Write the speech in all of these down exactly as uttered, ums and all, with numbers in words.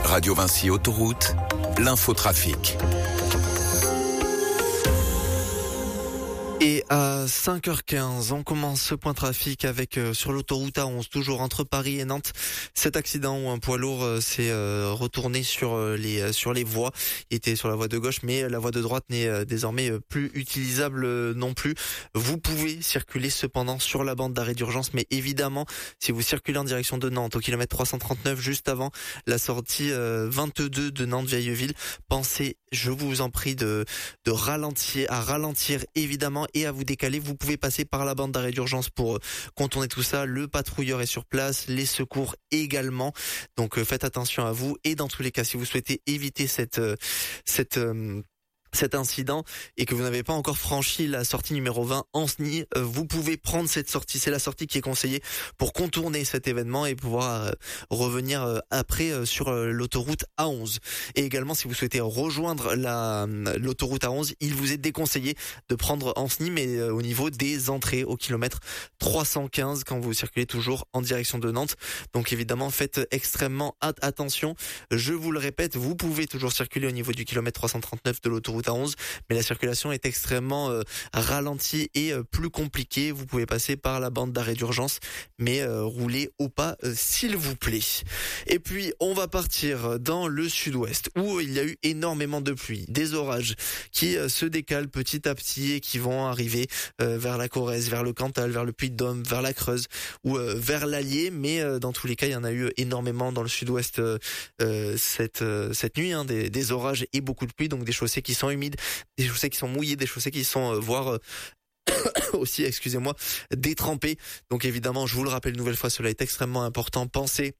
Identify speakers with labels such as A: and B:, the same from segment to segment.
A: Radio Vinci Autoroute, l'infotrafic.
B: Et à cinq heures quinze, on commence ce point trafic avec euh, sur l'autoroute A onze, toujours entre Paris et Nantes, cet accident où un poids lourd euh, s'est euh, retourné sur euh, les euh, sur les voies. Il était sur la voie de gauche, mais la voie de droite n'est euh, désormais euh, plus utilisable euh, non plus. Vous pouvez circuler cependant sur la bande d'arrêt d'urgence, mais évidemment, si vous circulez en direction de Nantes au kilomètre trois cent trente-neuf, juste avant la sortie euh, vingt-deux de Nantes-Vieilleville, pensez, je vous en prie, de de ralentir, à ralentir évidemment, et à vous décaler. Vous pouvez passer par la bande d'arrêt d'urgence pour contourner tout ça. Le patrouilleur est sur place, les secours également. Donc faites attention à vous. Et dans tous les cas, si vous souhaitez éviter cette cette cet incident et que vous n'avez pas encore franchi la sortie numéro vingt Ancenis, vous pouvez prendre cette sortie. C'est la sortie qui est conseillée pour contourner cet événement et pouvoir revenir après sur l'autoroute A onze. Et également, si vous souhaitez rejoindre la l'autoroute A onze, il vous est déconseillé de prendre Ancenis, mais au niveau des entrées au kilomètre trois cent quinze quand vous circulez toujours en direction de Nantes. Donc évidemment, faites extrêmement attention. Je vous le répète, vous pouvez toujours circuler au niveau du kilomètre trois cent trente-neuf de l'autoroute à onze, mais la circulation est extrêmement euh, ralentie et euh, plus compliquée. Vous pouvez passer par la bande d'arrêt d'urgence, mais euh, roulez au pas euh, s'il vous plaît. Et puis on va partir dans le sud-ouest où il y a eu énormément de pluie, des orages qui euh, se décalent petit à petit et qui vont arriver euh, vers la Corrèze, vers le Cantal, vers le Puy-de-Dôme, vers la Creuse ou euh, vers l'Allier. Mais euh, dans tous les cas, il y en a eu énormément dans le sud-ouest euh, euh, cette euh, cette nuit, hein, des, des orages et beaucoup de pluie, donc des chaussées qui sont humides, des chaussées qui sont mouillées, des chaussées qui sont euh, voire euh, aussi, excusez-moi, détrempées. Donc évidemment, je vous le rappelle une nouvelle fois, cela est extrêmement important. Pensez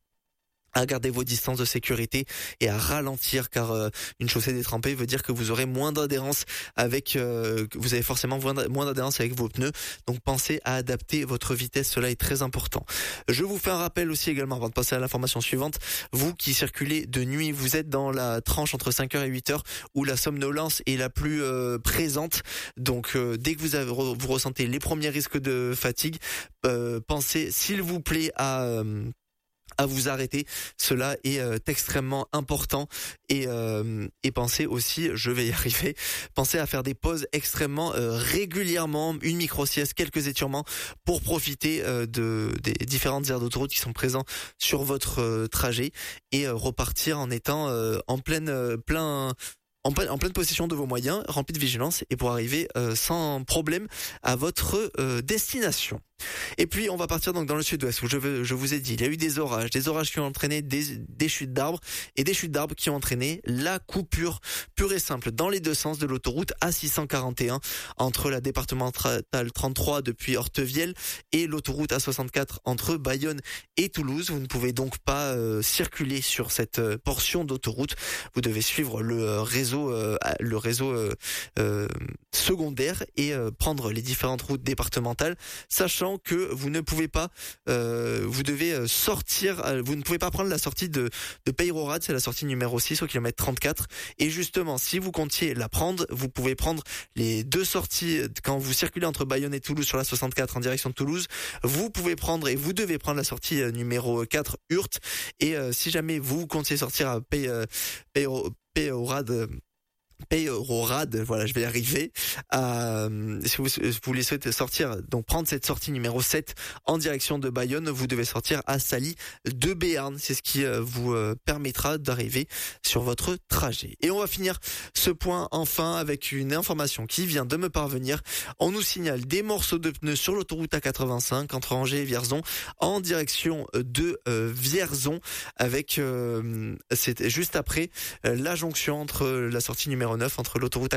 B: à garder vos distances de sécurité et à ralentir, car euh, une chaussée détrempée veut dire que vous aurez moins d'adhérence avec, euh, vous avez forcément moins d'adhérence avec vos pneus. Donc pensez à adapter votre vitesse, cela est très important. Je vous fais un rappel aussi également avant de passer à l'information suivante. Vous qui circulez de nuit, vous êtes dans la tranche entre cinq heures et huit heures où la somnolence est la plus euh, présente. Donc euh, dès que vous, avez, vous ressentez les premiers risques de fatigue, euh, pensez s'il vous plaît à... Euh, à vous arrêter, cela est euh, extrêmement important. Et euh, et pensez aussi, je vais y arriver, pensez à faire des pauses extrêmement euh, régulièrement, une micro-sieste, quelques étirements pour profiter euh, de des différentes aires d'autoroute qui sont présentes sur votre euh, trajet et euh, repartir en étant euh, en pleine euh, plein En, pleine, en pleine possession de vos moyens, remplis de vigilance et pour arriver euh, sans problème à votre euh, destination. Et puis on va partir donc dans le sud-ouest où je, veux, je vous ai dit, il y a eu des orages, des orages qui ont entraîné des, des chutes d'arbres et des chutes d'arbres qui ont entraîné la coupure pure et simple dans les deux sens de l'autoroute A six cent quarante et un entre la départementale trente-trois depuis Hortevielle et l'autoroute A soixante-quatre entre Bayonne et Toulouse. Vous ne pouvez donc pas euh, circuler sur cette euh, portion d'autoroute. Vous devez suivre le euh, réseau, euh, le réseau euh, euh, secondaire et euh, prendre les différentes routes départementales, sachant que vous ne pouvez pas, euh, vous devez sortir, vous ne pouvez pas prendre la sortie de, de Peyrehorade, c'est la sortie numéro six au kilomètre trente-quatre. Et justement, si vous comptiez la prendre, vous pouvez prendre les deux sorties quand vous circulez entre Bayonne et Toulouse sur la soixante-quatre en direction de Toulouse. Vous pouvez prendre et vous devez prendre la sortie numéro quatre Hurte. Et euh, si jamais vous comptiez sortir à Pey, euh, Peyrehorade, Peyrehorade, voilà, je vais y arriver. Euh, si vous, vous voulez souhaiter sortir, donc prendre cette sortie numéro sept en direction de Bayonne, vous devez sortir à Sally de Béarn. C'est ce qui euh, vous euh, permettra d'arriver sur votre trajet. Et on va finir ce point enfin avec une information qui vient de me parvenir. On nous signale des morceaux de pneus sur l'autoroute A quatre-vingt-cinq entre Angers et Vierzon en direction de euh, Vierzon, avec euh, c'est juste après euh, la jonction entre la sortie numéro neuf entre l'autoroute